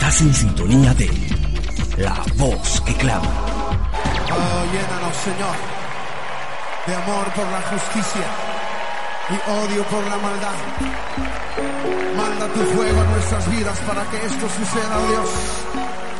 Estás en sintonía de La Voz que Clama. Oh, llénanos, Señor, de amor por la justicia y odio por la maldad. Manda tu fuego a nuestras vidas para que esto suceda, oh Dios.